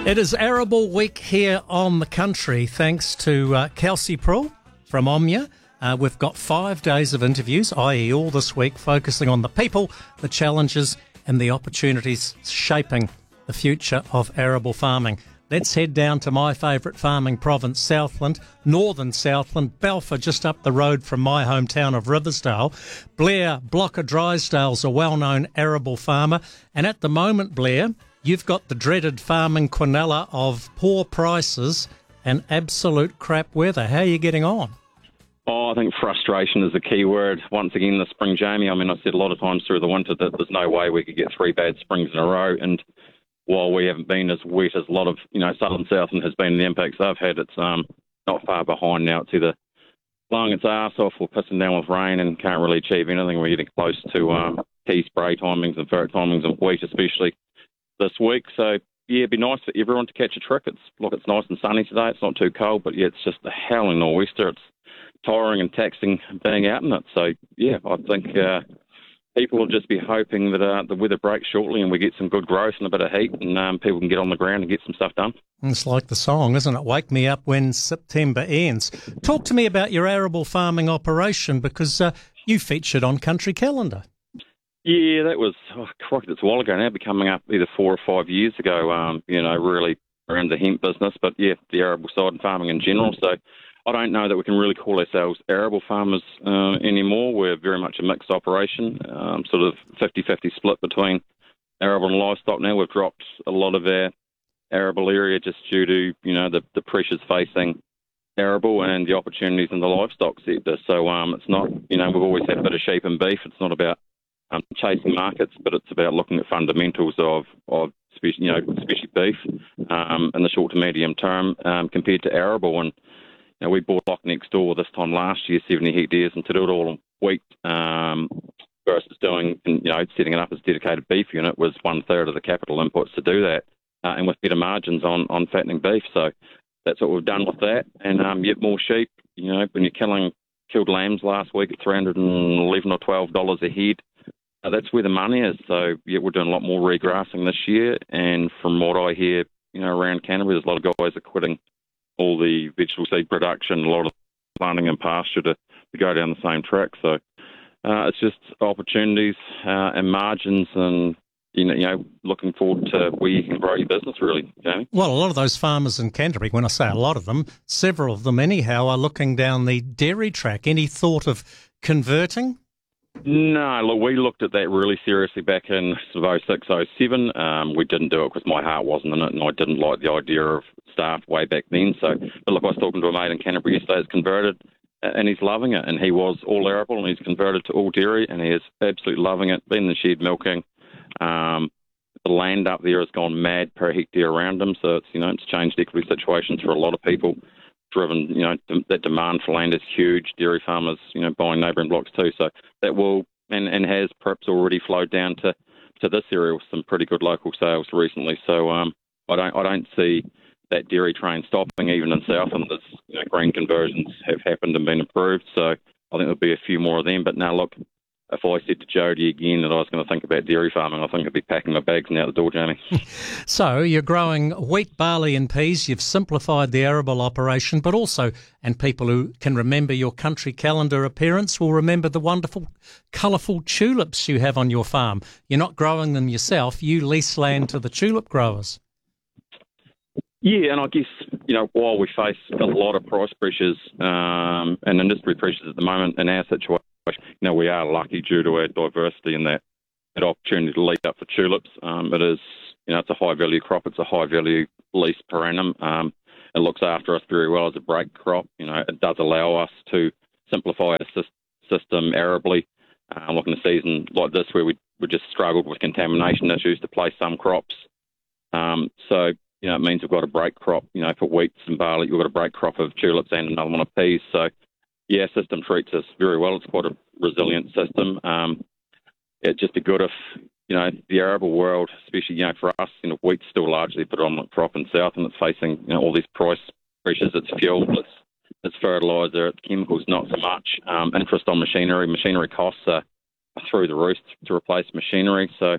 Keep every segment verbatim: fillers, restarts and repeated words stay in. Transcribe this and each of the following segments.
It is Arable Week here on the country, thanks to uh, Kelsey Proul from Omnia. Uh, we've got five days of interviews, that is all this week, focusing on the people, the challenges and the opportunities shaping the future of arable farming. Let's head down to my favourite farming province, Southland, northern Southland, Balfour, just up the road from my hometown of Riversdale. Blair Blocker-Drysdale's a well-known arable farmer, and at the moment, Blair, you've got the dreaded farming quinella of poor prices and absolute crap weather. How are you getting on? Oh, I think frustration is the key word. Once again, the spring, Jamie, I mean, I said a lot of times through the winter that there's no way we could get three bad springs in a row. And while we haven't been as wet as a lot of, you know, southern Southland has been, the impacts they've had, it's um not far behind now. It's either blowing its arse off or pissing down with rain and can't really achieve anything. We're getting close to um, key spray timings and ferret timings of wheat, especially this week. So, yeah, it'd be nice for everyone to catch a trick. It's look, it's nice and sunny today. It's not too cold, but, yeah, it's just a howling nor'wester. It's tiring and taxing being out in it. So, yeah, I think uh, people will just be hoping that uh, the weather breaks shortly and we get some good growth and a bit of heat and um, people can get on the ground and get some stuff done. It's like the song, isn't it? Wake me up when September ends. Talk to me about your arable farming operation, because uh, you featured on Country Calendar. Yeah, that was, oh, crikey, it's a while ago now, be coming up either four or five years ago, um, you know, really around the hemp business, but yeah, the arable side and farming in general. So I don't know that we can really call ourselves arable farmers uh, anymore. We're very much a mixed operation, um, sort of fifty-fifty split between arable and livestock now. We've dropped a lot of our arable area just due to, you know, the, the pressures facing arable and the opportunities in the livestock sector. So um, it's not, you know, we've always had a bit of sheep and beef. It's not about Um, chasing markets, but it's about looking at fundamentals of, of especially, you know, especially beef um, in the short to medium term um, compared to arable. And you know, we bought block next door this time last year, seventy hectares, and to do it all on wheat um, versus doing, you know, setting it up as a dedicated beef unit was one third of the capital inputs to do that, uh, and with better margins on, on fattening beef. So that's what we've done with that, and um, yet more sheep. You know, when you're killing killed lambs last week at three hundred eleven or twelve dollars a head. Uh, that's where the money is. So, yeah, we're doing a lot more regrassing this year. And from what I hear, you know, around Canterbury, there's a lot of guys are quitting all the vegetable seed production, a lot of planting and pasture to, to go down the same track. So uh, it's just opportunities uh, and margins and, you know, you know, looking forward to where you can grow your business, really, Jamie. Well, a lot of those farmers in Canterbury, when I say a lot of them, several of them anyhow, are looking down the dairy track. Any thought of converting? No, look, we looked at that really seriously back in sort of oh six, oh seven. Um, we didn't do it because my heart wasn't in it, and I didn't like the idea of staff way back then. So, but look, I was talking to a mate in Canterbury yesterday who's converted, and he's loving it. And he was all arable, and he's converted to all dairy, and he is absolutely loving it. Been in the shed milking. Um, the land up there has gone mad per hectare around him, so it's, you know, it's changed equity situations for a lot of people. Driven, you know, that demand for land is huge. Dairy farmers, you know, buying neighbouring blocks too. So that will and, and has perhaps already flowed down to, to this area with some pretty good local sales recently. So um, I don't I don't see that dairy train stopping even in Southland. There's, you know, grain conversions have happened and been approved. So I think there'll be a few more of them. But now look, if I said to Jody again that I was going to think about dairy farming, I think I'd be packing my bags and out the door, Jamie. So you're growing wheat, barley and peas. You've simplified the arable operation, but also, and people who can remember your Country Calendar appearance will remember the wonderful, colourful tulips you have on your farm. You're not growing them yourself. You lease land to the tulip growers. Yeah, and I guess, you know, while we face a lot of price pressures um, and industry pressures at the moment in our situation, you know, we are lucky due to our diversity and that, that opportunity to lead up for tulips. Um, it is, you know, it's a high-value crop. It's a high-value lease per annum. Um, it looks after us very well as a break crop. You know, it does allow us to simplify our system arably. Uh, like in a season like this where we, we just struggled with contamination issues to place some crops. Um, so, you know, it means we've got a break crop, you know, for wheats and barley. We've got a break crop of tulips and another one of peas. So, yeah, system treats us very well. It's quite a resilient system. Um, it'd just be good if, you know, the arable world, especially, you know, for us, you know, wheat's still largely a predominant crop in South, and it's facing, you know, all these price pressures. It's fuel, it's, it's fertiliser, it's chemicals, not so much. Um, interest on machinery. Machinery costs are, are through the roof to replace machinery. So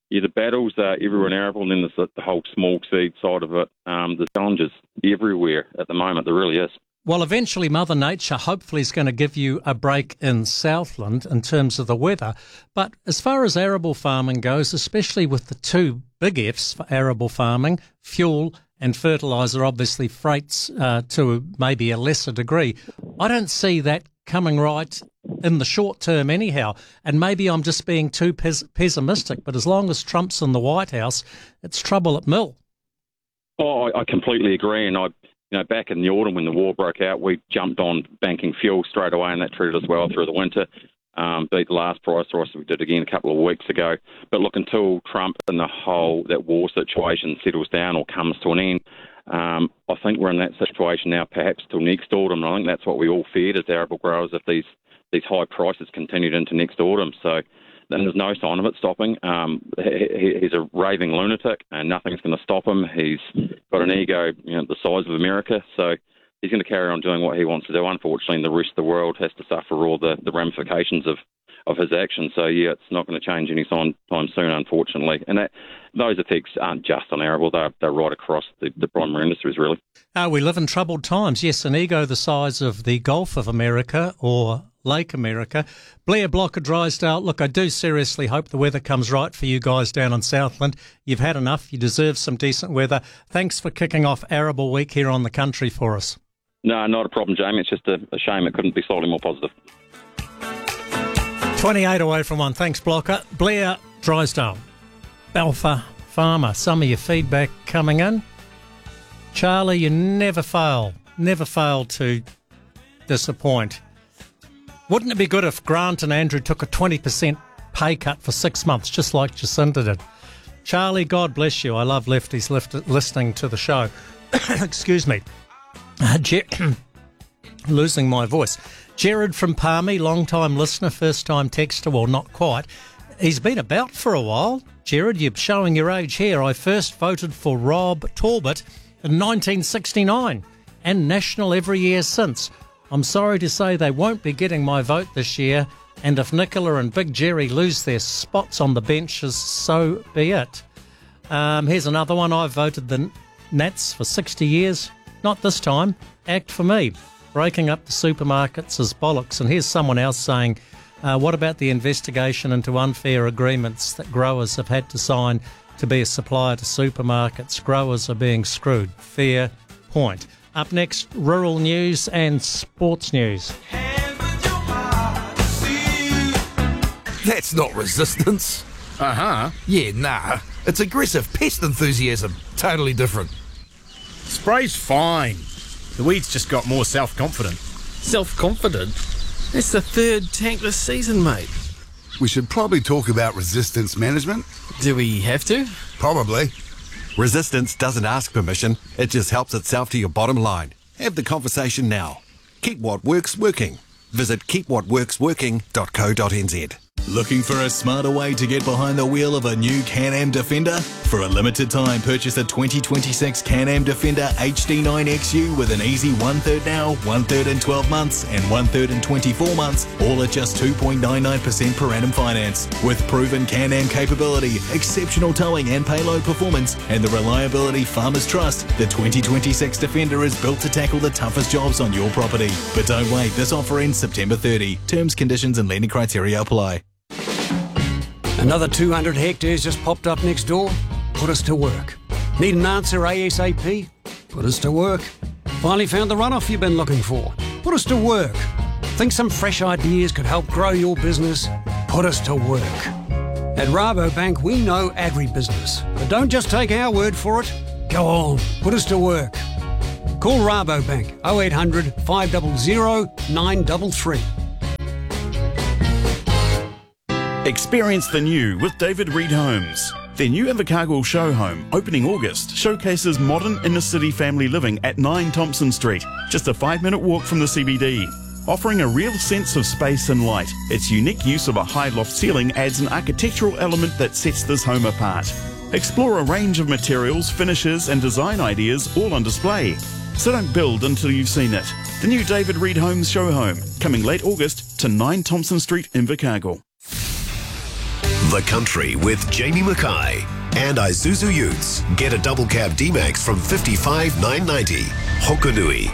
yeah, the battles are everywhere in arable, and then there's the, the whole small seed side of it. Um, the challenges everywhere at the moment. There really is. Well, eventually Mother Nature hopefully is going to give you a break in Southland in terms of the weather. But as far as arable farming goes, especially with the two big F's for arable farming, fuel and fertiliser, obviously freights uh, to maybe a lesser degree, I don't see that coming right in the short term anyhow. And maybe I'm just being too pes- pessimistic, but as long as Trump's in the White House, it's trouble at mill. Oh, I, I completely agree, and I... You know, back in the autumn when the war broke out, we jumped on banking fuel straight away, and that treated us well through the winter. Um, beat the last price rise we did again a couple of weeks ago. But look, until Trump and the whole that war situation settles down or comes to an end, um, I think we're in that situation now, perhaps till next autumn. And I think that's what we all feared as arable growers if these these high prices continued into next autumn. So. Then there's no sign of it stopping. Um, he, he's a raving lunatic, and nothing's going to stop him. He's got an ego, you know, the size of America, so he's going to carry on doing what he wants to do. Unfortunately, the rest of the world has to suffer all the, the ramifications of, of his actions. So, yeah, it's not going to change any time soon, unfortunately. And that, those effects aren't just on arable. They're, they're right across the, the primary industries, really. Uh, we live in troubled times. Yes, an ego the size of the Gulf of America or Lake America. Blair Blocker, Drysdale, look, I do seriously hope the weather comes right for you guys down in Southland. You've had enough. You deserve some decent weather. Thanks for kicking off Arable Week here on the country for us. No, not a problem, Jamie. It's just a, a shame it couldn't be slightly more positive. twenty-eight away from one. Thanks, Blocker. Blair Drysdale, Balfour Farmer. Some of your feedback coming in. Charlie, you never fail, never fail to disappoint. Wouldn't it be good if Grant and Andrew took a twenty percent pay cut for six months, just like Jacinda did? Charlie, God bless you. I love lefties lift- listening to the show. Excuse me. Uh, Jer- losing my voice. Jared from Palmy, long-time listener, first-time texter. Well, not quite. He's been about for a while. Jared, you're showing your age here. I first voted for Rob Talbot in nineteen sixty-nine and National every year since. I'm sorry to say they won't be getting my vote this year, and if Nicola and Big Jerry lose their spots on the benches, so be it. Um, here's another one. I've voted the Nats for sixty years. Not this time. Act for me. Breaking up the supermarkets is bollocks. And here's someone else saying, uh, what about the investigation into unfair agreements that growers have had to sign to be a supplier to supermarkets? Growers are being screwed. Fair point. Up next, rural news and sports news. That's not resistance. Uh-huh. Yeah, nah. It's aggressive pest enthusiasm. Totally different. Spray's fine. The weeds just got more self-confident. Self-confident? That's the third tank this season, mate. We should probably talk about resistance management. Do we have to? Probably. Resistance doesn't ask permission, it just helps itself to your bottom line. Have the conversation now. Keep what works working. Visit keep what works working dot co dot n z. Looking for a smarter way to get behind the wheel of a new Can-Am Defender? For a limited time, purchase a twenty twenty-six Can-Am Defender H D nine X U with an easy one-third now, one-third in twelve months, and one-third in twenty-four months, all at just two point nine nine percent per annum finance. With proven Can-Am capability, exceptional towing and payload performance, and the reliability farmers trust, the twenty twenty-six Defender is built to tackle the toughest jobs on your property. But don't wait, this offer ends September thirtieth. Terms, conditions and lending criteria apply. Another two hundred hectares just popped up next door? Put us to work. Need an answer ASAP? Put us to work. Finally found the runoff you've been looking for? Put us to work. Think some fresh ideas could help grow your business? Put us to work. At Rabobank, we know agribusiness. But don't just take our word for it. Go on, put us to work. Call Rabobank oh eight hundred, five hundred, nine three three. Experience the new with David Reed Homes. Their new Invercargill show home, opening August, showcases modern inner-city family living at nine Thompson Street, just a five-minute walk from the C B D. Offering a real sense of space and light, its unique use of a high loft ceiling adds an architectural element that sets this home apart. Explore a range of materials, finishes and design ideas all on display. So don't build until you've seen it. The new David Reed Homes show home, coming late August to nine Thompson Street, Invercargill. The Country with Jamie Mackay and Isuzu Utes. Get a double cab D-Max from fifty-five thousand nine hundred ninety dollars. Hokonui.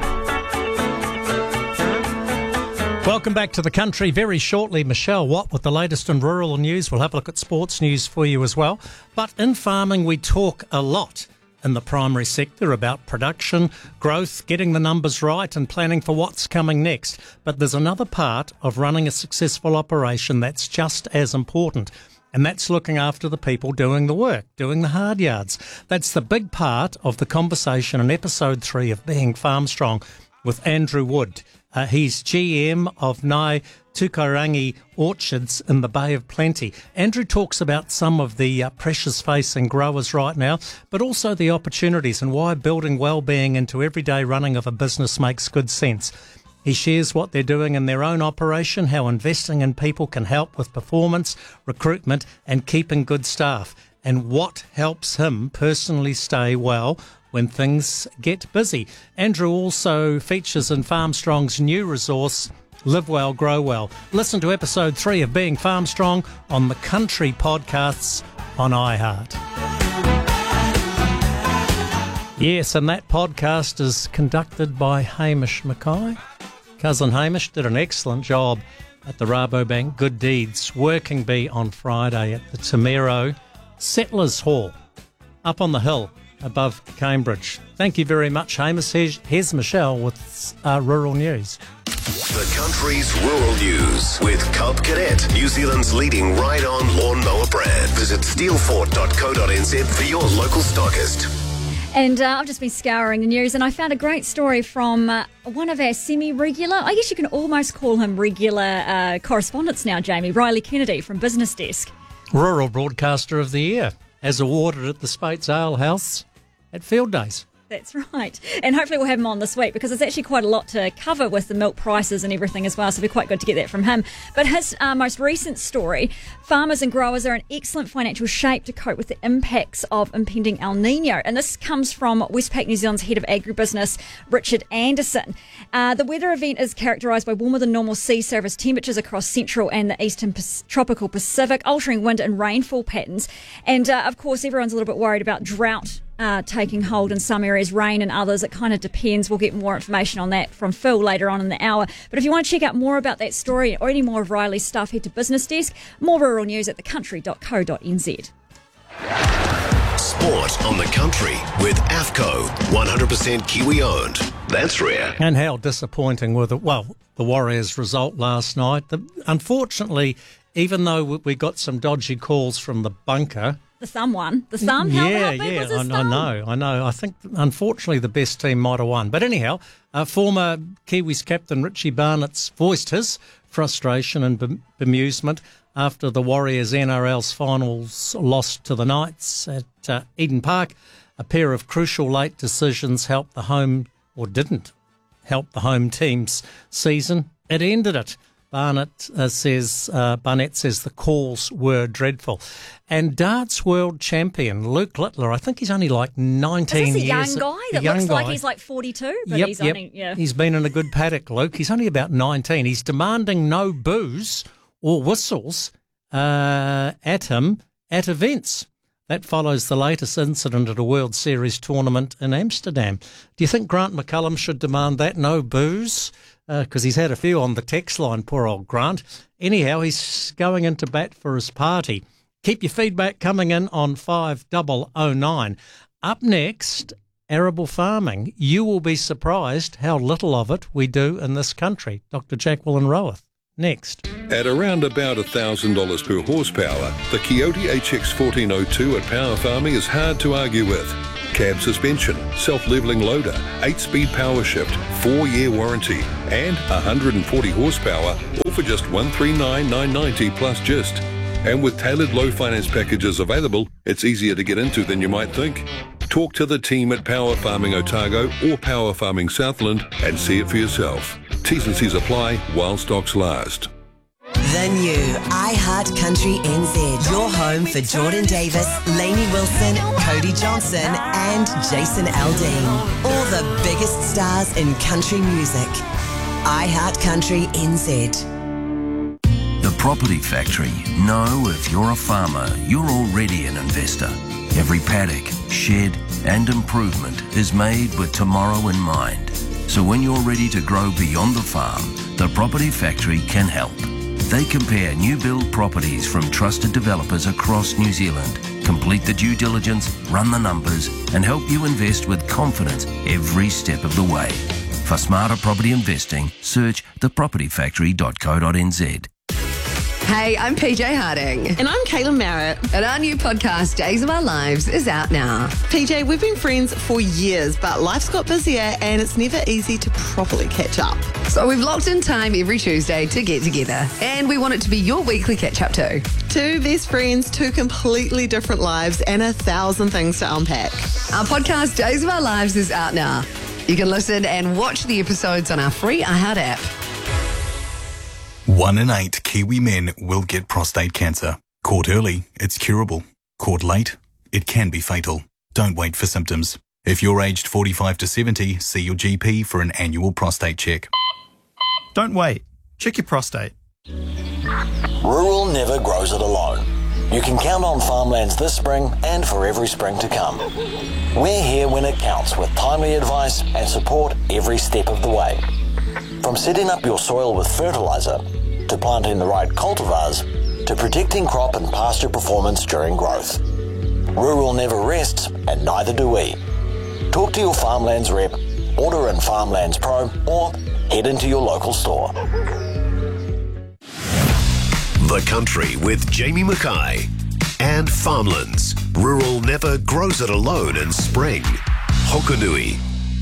Welcome back to The Country. Very shortly, Michelle Watt with the latest in rural news. We'll have a look at sports news for you as well. But in farming, we talk a lot in the primary sector about production, growth, getting the numbers right and planning for what's coming next. But there's another part of running a successful operation that's just as important, and that's looking after the people doing the work, doing the hard yards. That's the big part of the conversation in episode three of Being Farm Strong with Andrew Wood. Uh, he's G M of Ngai Tukarangi Orchards in the Bay of Plenty. Andrew talks about some of the uh, pressures facing growers right now, but also the opportunities and why building well-being into everyday running of a business makes good sense. He shares what they're doing in their own operation, how investing in people can help with performance, recruitment and keeping good staff, and what helps him personally stay well when things get busy. Andrew also features in Farm Strong's new resource, Live Well, Grow Well. Listen to episode three of Being Farm Strong on the Country podcasts on iHeart. Yes, and that podcast is conducted by Hamish Mackay. Cousin Hamish did an excellent job at the Rabobank Good Deeds Working Bee on Friday at the Temero Settlers Hall up on the hill above Cambridge. Thank you very much, Hamish. Here's, here's Michelle with uh, Rural News. The Country's Rural News with Cub Cadet, New Zealand's leading ride-on lawnmower brand. Visit steelfort dot co dot n z for your local stockist. And uh, I've just been scouring the news and I found a great story from uh, one of our semi-regular, I guess you can almost call him regular uh, correspondents now, Jamie, Riley Kennedy from Business Desk. Rural Broadcaster of the Year, as awarded at the Spates Ale House at Field Days. That's right. And hopefully we'll have him on this week because there's actually quite a lot to cover with the milk prices and everything as well, so it'll be quite good to get that from him. But his uh, most recent story, farmers and growers are in excellent financial shape to cope with the impacts of impending El Nino. And this comes from Westpac New Zealand's head of agribusiness, Richard Anderson. Uh, the weather event is characterised by warmer than normal sea surface temperatures across central and the eastern P- tropical Pacific, altering wind and rainfall patterns. And uh, of course, everyone's a little bit worried about drought Uh, taking hold in some areas, rain in others. It kind of depends. We'll get more information on that from Phil later on in the hour. But if you want to check out more about that story or any more of Riley's stuff, head to Business Desk. More rural news at the country dot co dot n z. Sport on the Country with AFCO, one hundred percent Kiwi owned. That's rare. And how disappointing were the, well, the Warriors' result last night. The, unfortunately, even though we got some dodgy calls from the bunker, The thumb one. The thumb? How, yeah, how big yeah, was his I, I thumb? know, I know. I think, unfortunately, the best team might have won. But anyhow, uh, former Kiwis captain Richie Barnett's voiced his frustration and bem- bemusement after the Warriors' N R L's finals lost to the Knights at uh, Eden Park. A pair of crucial late decisions helped the home, or didn't help the home team's season. It ended it. Barnett uh, says, uh, Barnett says the calls were dreadful. And darts world champion Luke Littler, I think he's only like nineteen Is this a years. young guy that young looks guy. like he's like forty-two? But yep, he's yep. only, yeah. He's been in a good paddock, Luke. He's only about nineteen. He's demanding no boos or whistles uh, at him at events. That follows the latest incident at a World Series tournament in Amsterdam. Do you think Grant McCullum should demand that? No boos? Because uh, he's had a few on the text line, poor old Grant. Anyhow, he's going into bat for his party. Keep your feedback coming in on five oh oh nine. Up next, arable farming. You will be surprised how little of it we do in this country. Doctor Jacqueline Roweth. Next. At around about one thousand dollars per horsepower, the Coyote H X fourteen oh two at Power Farming is hard to argue with. Cab suspension, self-leveling loader, eight-speed power shift, four-year warranty, and one hundred forty horsepower, all for just one hundred thirty-nine thousand nine hundred ninety dollars plus gist. And with tailored low finance packages available, it's easier to get into than you might think. Talk to the team at Power Farming Otago or Power Farming Southland and see it for yourself. T's and C's apply while stocks last. The new iHeart Country N Z. Your home for Jordan Davis, Lainey Wilson, Cody Johnson and Jason Aldean. All the biggest stars in country music. iHeart Country N Z. The Property Factory know if you're a farmer, you're already an investor. Every paddock, shed and improvement is made with tomorrow in mind. So when you're ready to grow beyond the farm, the Property Factory can help. They compare new build properties from trusted developers across New Zealand, complete the due diligence, run the numbers and help you invest with confidence every step of the way. For smarter property investing, search the property factory dot co dot n z. Hey, I'm P J Harding. And I'm Caitlin Merritt. And our new podcast, Days of Our Lives, is out now. P J, we've been friends for years, but life's got busier and it's never easy to properly catch up. So we've locked in time every Tuesday to get together. And we want it to be your weekly catch-up too. Two best friends, two completely different lives, and a thousand things to unpack. Our podcast, Days of Our Lives, is out now. You can listen and watch the episodes on our free iHeart app. One in eight Kiwi men will get prostate cancer. Caught early, it's curable. Caught late, it can be fatal. Don't wait for symptoms. If you're aged forty-five to seventy, see your G P for an annual prostate check. Don't wait. Check your prostate. Rural never grows it alone. You can count on Farmlands this spring and for every spring to come. We're here when it counts with timely advice and support every step of the way. From setting up your soil with fertiliser, to planting the right cultivars, to protecting crop and pasture performance during growth. Rural never rests, and neither do we. Talk to your Farmlands rep, order in Farmlands Pro, or head into your local store. The Country with Jamie Mackay and Farmlands. Rural never grows it alone in spring. Hokanui.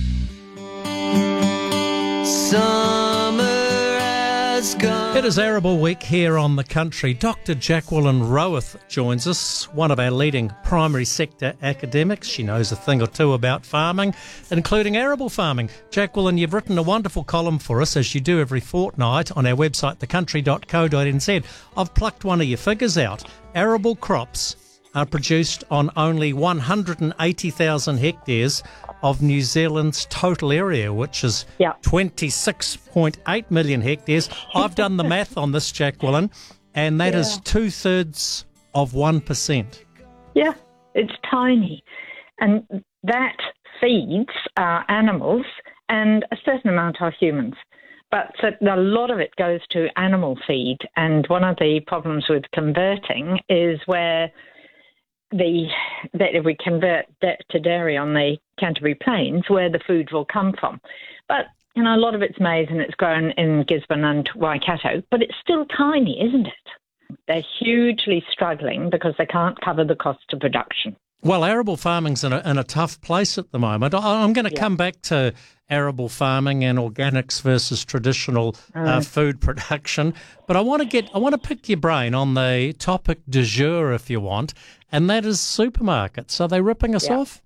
Summer has gone. It is Arable Week here on The Country. Doctor Jacqueline Roweth joins us, one of our leading primary sector academics. She knows a thing or two about farming, including arable farming. Jacqueline, you've written a wonderful column for us, as you do every fortnight, on our website, the country dot co dot n z. I've plucked one of your figures out. Arable crops are produced on only one hundred eighty thousand hectares of New Zealand's total area, which is yep. twenty-six point eight million hectares. I've done the math on this, Jacqueline, and that yeah. is two-thirds of one percent. Yeah, it's tiny. And that feeds our animals and a certain amount are humans. But a lot of it goes to animal feed. And one of the problems with converting is where the that if we convert that to dairy on the Canterbury Plains, where the food will come from. But, you know, a lot of it's maize and it's grown in Gisborne and Waikato, but it's still tiny, isn't it? They're hugely struggling because they can't cover the cost of production. Well, arable farming's in a, in a tough place at the moment. I, I'm going to yeah. come back to arable farming and organics versus traditional mm. uh, food production, but I want to get I want to pick your brain on the topic du jour, if you want, and that is supermarkets. Are they ripping us yeah. off?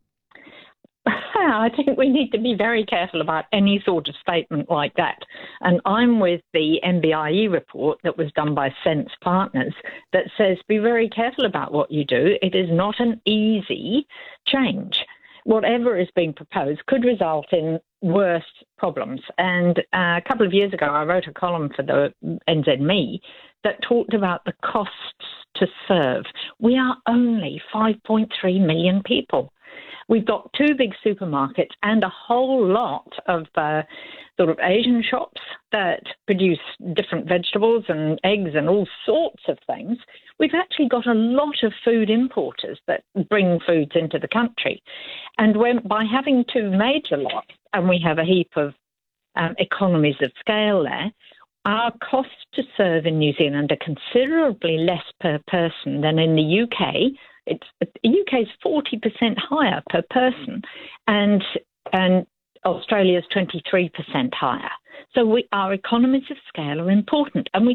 I think we need to be very careful about any sort of statement like that. And I'm with the M B I E report that was done by Sense Partners that says be very careful about what you do. It is not an easy change. Whatever is being proposed could result in worse problems. And uh, a couple of years ago, I wrote a column for the N Z M E that talked about the costs to serve. We are only five point three million people. We've got two big supermarkets and a whole lot of uh, sort of Asian shops that produce different vegetables and eggs and all sorts of things. We've actually got a lot of food importers that bring foods into the country. And when, by having two major lots, and we have a heap of um, economies of scale there, our costs to serve in New Zealand are considerably less per person than in the U K. It's the U K is forty percent higher per person, and and Australia's twenty-three percent higher. So we, our economies of scale are important, and we